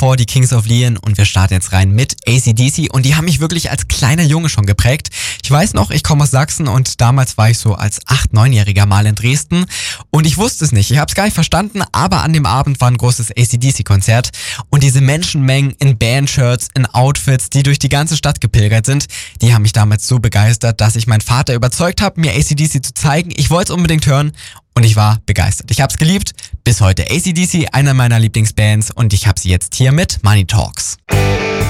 davor die Kings of Leon und wir starten jetzt rein mit AC/DC und die haben mich wirklich als kleiner Junge schon geprägt. Ich weiß noch, ich komme aus Sachsen und damals war ich so als 8-, 9-Jähriger mal in Dresden und ich wusste es nicht, ich habe es gar nicht verstanden, aber an dem Abend war ein großes AC/DC-Konzert und diese Menschenmengen in Bandshirts, in Outfits, die durch die ganze Stadt gepilgert sind, die haben mich damals so begeistert, dass ich meinen Vater überzeugt habe, mir AC/DC zu zeigen. Ich wollte es unbedingt hören und ich war begeistert. Ich habe es geliebt. Bis heute AC/DC, einer meiner Lieblingsbands und ich habe sie jetzt hier mit Money Talks.